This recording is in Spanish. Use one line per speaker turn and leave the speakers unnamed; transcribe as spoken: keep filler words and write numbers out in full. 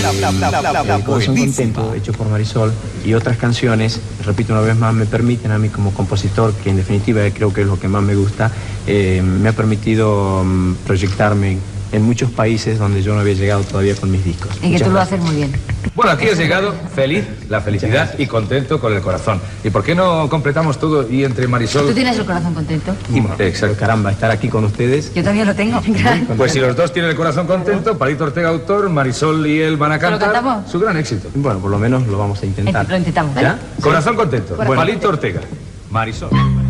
El Corazón Contento, hecho por Marisol, y otras canciones, repito una vez más, me permiten a mí como compositor, que en definitiva creo que es lo que más me gusta, eh, me ha permitido um, proyectarme en muchos países donde yo no había llegado todavía con mis discos.
Y que tú lo haces muy bien.
Bueno, aquí has llegado feliz, la felicidad y contento con el corazón. ¿Y por qué no completamos todo y entre Marisol...
¿Tú tienes el corazón contento?
Y, bueno, exacto. Caramba, estar aquí con ustedes.
Yo también lo tengo.
Pues si los dos tienen el corazón contento, Palito Ortega autor, Marisol y él van a cantar su gran éxito.
Bueno, por lo menos lo vamos a intentar.
Lo intentamos, ¿vale?
¿Ya? Corazón contento. Bueno. Palito Ortega, Marisol.